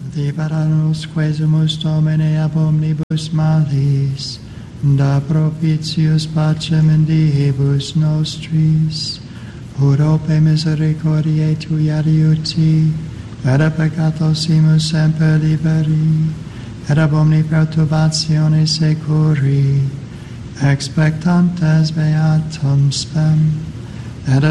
libera nos quesumus Domine ab omnibus malis, da propitius pacem in diebus nostris, ut ope misericordiae Tui adiuti, et a peccatos imus semper liberi, et ab omni perturbatione securi, expectantes beatum spem, et